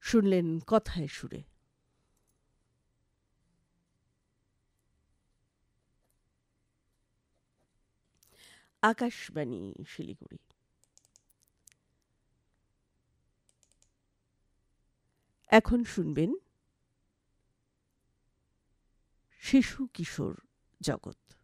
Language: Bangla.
শুনলেন কথায় সুরে। আকাশবাণী শিলিগুড়ি। এখন শুনবেন শিশু কিশোর জগৎ।